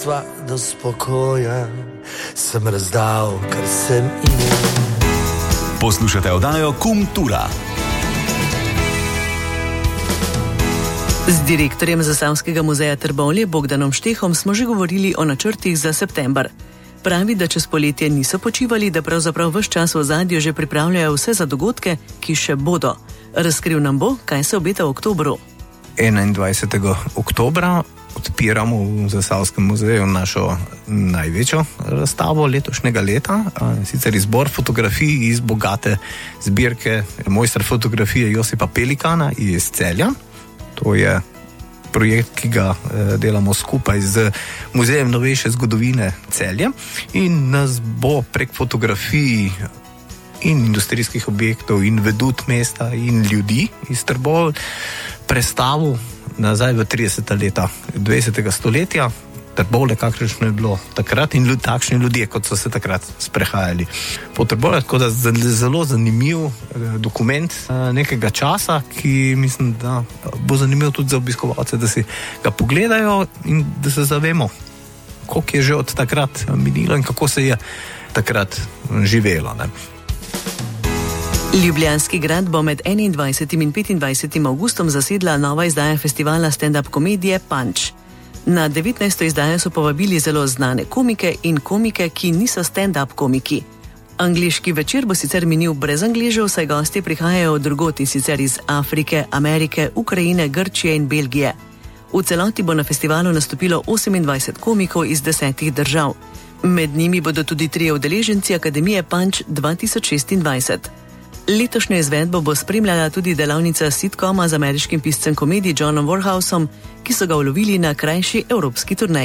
Do spokoja sem razdal, kar sem imel. Poslušate oddajo Kultura. Z direktorjem Zasavskega muzeja Trbovlje Bogdanom Štehom smo že govorili o načrtih za september. Pravi, da čez poletje niso počivali, da pravzaprav ves čas v ozadju že pripravljajo vse za dogodke, ki še bodo. Razkril nam bo, kaj se obeta v oktobru. 21. oktobra odpiramo v Zasavskem muzeju našo največjo razstavo letošnjega leta, sicer izbor fotografij iz bogate zbirke mojstra fotografije Josipa Pelikana iz Celja. To je projekt, ki ga delamo skupaj z Muzejem novejše zgodovine Celje in nas bo prek fotografij in industrijskih objektov in vedut mesta in ljudi iz Trbovlj prestavil nazaj v 30. leta 20. stoletja, Trbovlje, kakršno je bilo takrat in takšni ljudje, kot so se takrat sprehajali po Trbovlju, tako da zelo zanimiv dokument nekega časa, ki mislim, da bo zanimiv tudi za obiskovalce, da si ga pogledajo in da se zavemo, koliko je že od takrat minilo in kako se je takrat živelo, ne. Ljubljanski grad bo med 21. in 25. avgustom zasedla nova izdaja festivala stand-up komedije Punch. Na 19. izdajo so povabili zelo znane komike in komike, ki niso stand-up komiki. Angleški večer bo sicer minil brez Angležev, saj gostje prihajajo od drugod, in sicer iz Afrike, Amerike, Ukrajine, Grčije in Belgije. V celoti bo na festivalu nastopilo 28 komikov iz 10 držav. Med njimi bodo tudi 3 udeleženci Akademije Punch 2026. Letošnjo izvedbo bo spremljala tudi delavnica sitkoma z ameriškim piscem komedij Johnom Warhousom, ki so ga ulovili na krajši evropski turneji.